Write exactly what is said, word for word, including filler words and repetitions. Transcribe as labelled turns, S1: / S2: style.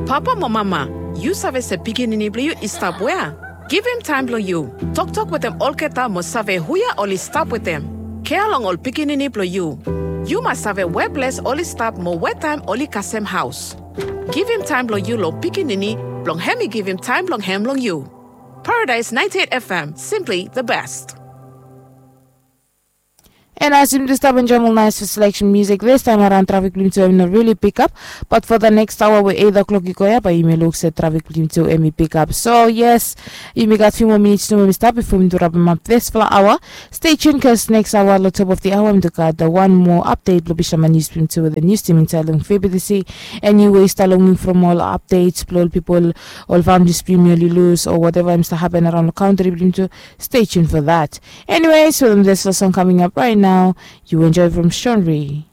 S1: Papa mo mama, you save se pikinini bli you istap where? Give him time blo you. Talk talk with them all keta mo save huya only stop with them. Care long all pikinini blo you. You must have a webless only stop mo wet time only kasem house. Give him time blo you lo pikinini, blong hemi give him time blong hem long you. Paradise ninety-eight F M, simply the best.
S2: And I seem to stop and Jamal nice for selection music. This time around traffic lim to not really pick up. But for the next hour we eight o'clock ikoya pa email looks at traffic lim to me pick up. So yes, you may got few more minutes to me stop before we to wrap up this for hour. Stay tuned because next hour at the top of the hour I'm to got the one more update Lobishama news stream to the news team in Talong February. Anyway, starting from all updates, all people all families Premier lose or whatever is to happen around the country to stay tuned for that. Anyway, so there's a song coming up right now. Now, you enjoy from Sean Ray.